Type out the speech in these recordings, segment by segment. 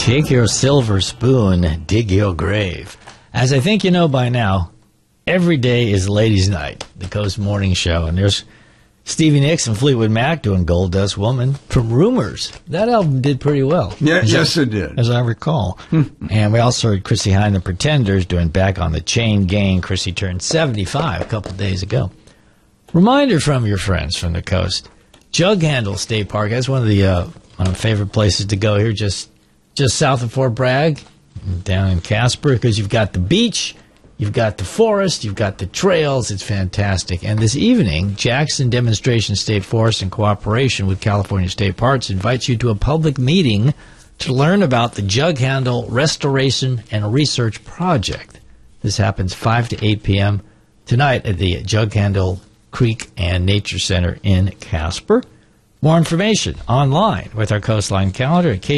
Take your silver spoon, dig your grave. As I think you know by now, every day is Ladies' Night, the Coast Morning Show, and there's Stevie Nicks and Fleetwood Mac doing Gold Dust Woman from Rumors. That album did pretty well. Yeah, yes, it did. As I recall. And we also heard Chrissie Hynde, the Pretenders, doing Back on the Chain Gang. Chrissie turned 75 a couple days ago. Reminder from your friends from the coast. Jug Handle State Park, that's one of my favorite places to go here, just south of Fort Bragg, down in Casper, because you've got the beach, you've got the forest, you've got the trails. It's fantastic. And this evening, Jackson Demonstration State Forest, in cooperation with California State Parks, invites you to a public meeting to learn about the Jug Handle Restoration and Research Project. This happens 5 to 8 p.m. tonight at the Jug Handle Creek and Nature Center in Casper. More information online with our Coastline calendar at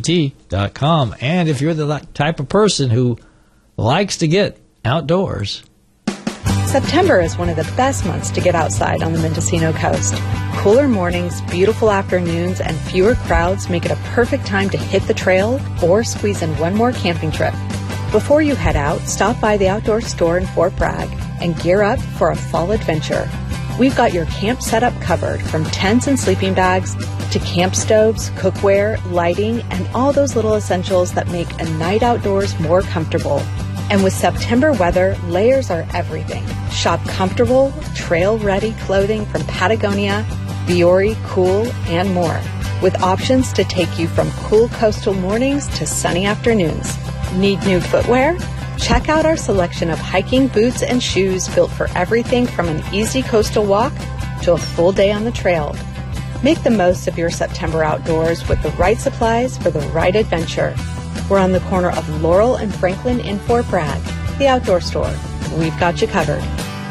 kozt.com. And if you're the type of person who likes to get outdoors, September is one of the best months to get outside on the Mendocino coast. Cooler mornings, beautiful afternoons, and fewer crowds make it a perfect time to hit the trail or squeeze in one more camping trip. Before you head out, stop by the outdoor store in Fort Bragg and gear up for a fall adventure. We've got your camp setup covered, from tents and sleeping bags to camp stoves, cookware, lighting, and all those little essentials that make a night outdoors more comfortable. And with September weather, layers are everything. Shop comfortable, trail-ready clothing from Patagonia, Biore, Cool, and more, with options to take you from cool coastal mornings to sunny afternoons. Need new footwear? Check out our selection of hiking boots and shoes built for everything from an easy coastal walk to a full day on the trail. Make the most of your September outdoors with the right supplies for the right adventure. We're on the corner of Laurel and Franklin in Fort Bragg. The Outdoor Store. We've got you covered.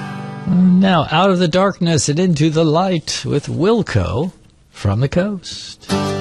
Now, out of the darkness and into the light with Wilco from the coast.